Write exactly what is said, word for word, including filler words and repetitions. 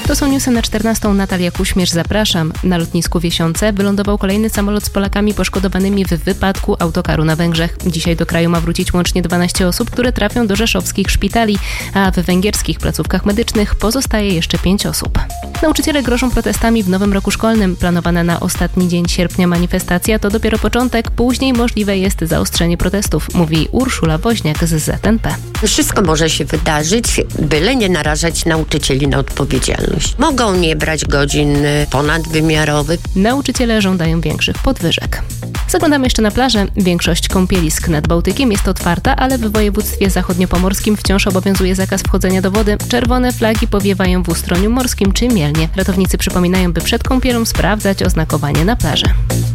To są newsy na czternastą. Natalia Kuśmierz, zapraszam. Na lotnisku Wiesiące wylądował kolejny samolot z Polakami poszkodowanymi w wypadku autokaru na Węgrzech. Dzisiaj do kraju ma wrócić łącznie dwanaście osób, które trafią do rzeszowskich szpitali, a w węgierskich placówkach medycznych pozostaje jeszcze pięć osób. Nauczyciele grożą protestami w nowym roku szkolnym. Planowana na ostatni dzień sierpnia manifestacja to dopiero początek, później możliwe jest zaostrzenie protestów, mówi Urszula Woźniak z Z N P. Wszystko może się wydarzyć, byle nie narażać nauczycieli na odpowiedzialność. Mogą nie brać godzin ponadwymiarowych. Nauczyciele żądają większych podwyżek. Zaglądamy jeszcze na plażę. Większość kąpielisk nad Bałtykiem jest otwarta, ale w województwie zachodniopomorskim wciąż obowiązuje zakaz wchodzenia do wody. Czerwone flagi powiewają w Ustroniu Morskim czy Mielnie. Ratownicy przypominają, by przed kąpielą sprawdzać oznakowanie na plaży.